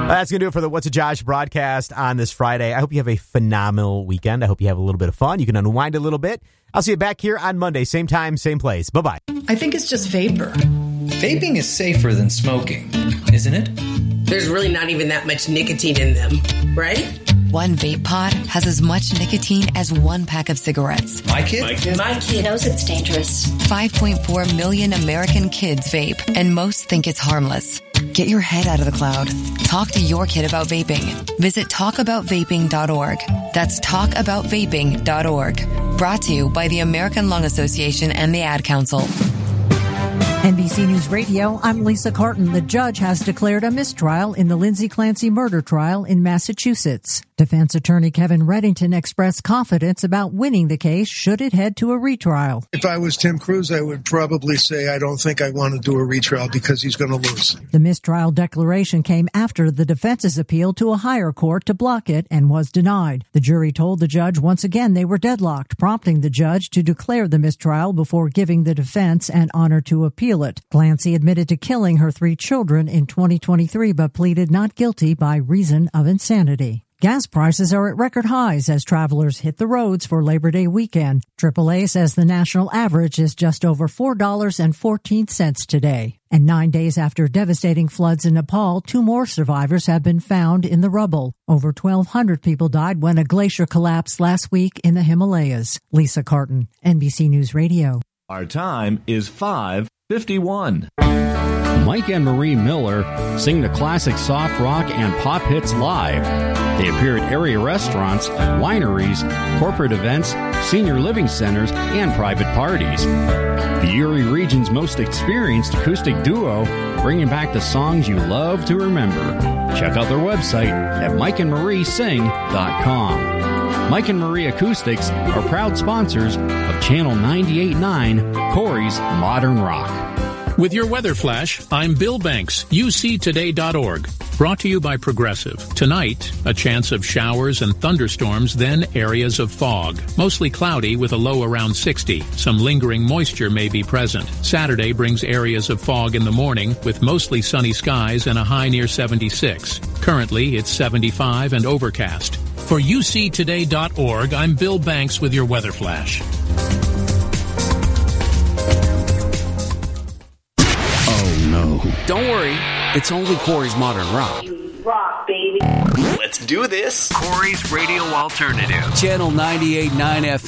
That's going to do it for the What's a Josh broadcast on this Friday. I hope you have a phenomenal weekend. I hope you have a little bit of fun. You can unwind a little bit. I'll see you back here on Monday, same time, same place. Bye-bye. I think it's just vapor. Vaping is safer than smoking, isn't it? There's really not even that much nicotine in them, right? One vape pod has as much nicotine as one pack of cigarettes. My kid knows it's dangerous. 5.4 million American kids vape, and most think it's harmless. Get your head out of the cloud. Talk to your kid about vaping. Visit talkaboutvaping.org. That's talkaboutvaping.org. Brought to you by the American Lung Association and the Ad Council. NBC News Radio, I'm Lisa Carton. The judge has declared a mistrial in the Lindsay Clancy murder trial in Massachusetts. Defense attorney Kevin Reddington expressed confidence about winning the case should it head to a retrial. If I was Tim Cruz, I would probably say I don't think I want to do a retrial because he's going to lose. The mistrial declaration came after the defense's appeal to a higher court to block it and was denied. The jury told the judge once again they were deadlocked, prompting the judge to declare the mistrial before giving the defense an honor to appeal it. Clancy admitted to killing her 3 children in 2023 but pleaded not guilty by reason of insanity. Gas prices are at record highs as travelers hit the roads for Labor Day weekend. AAA says the national average is just over $4.14 today. And 9 days after devastating floods in Nepal, 2 more survivors have been found in the rubble. Over 1,200 people died when a glacier collapsed last week in the Himalayas. Lisa Carton, NBC News Radio. Our time is 5:51. Mike and Marie Miller sing the classic soft rock and pop hits live. They appear at area restaurants, wineries, corporate events, senior living centers, and private parties. The Erie region's most experienced acoustic duo, bringing back the songs you love to remember. Check out their website at mikeandmariesing.com. Mike and Marie Acoustics are proud sponsors of Channel 98.9, Corey's Modern Rock. With your weather flash, I'm Bill Banks, UCToday.org. Brought to you by Progressive. Tonight, a chance of showers and thunderstorms, then areas of fog. Mostly cloudy with a low around 60. Some lingering moisture may be present. Saturday brings areas of fog in the morning with mostly sunny skies and a high near 76. Currently, it's 75 and overcast. For UCToday.org, I'm Bill Banks with your weather flash. Don't worry, it's only Corey's Modern Rock. You rock, baby. Let's do this. Corey's Radio Alternative. Channel 98.9 FM.